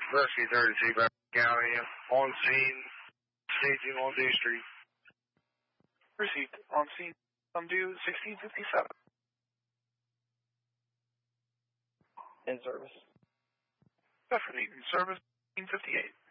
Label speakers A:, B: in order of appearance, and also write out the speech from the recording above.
A: Rescue 32, Beverly County, on scene, staging on D Street.
B: Received. On scene. Come due 1657.
C: In service.
B: Definitely in service 1658.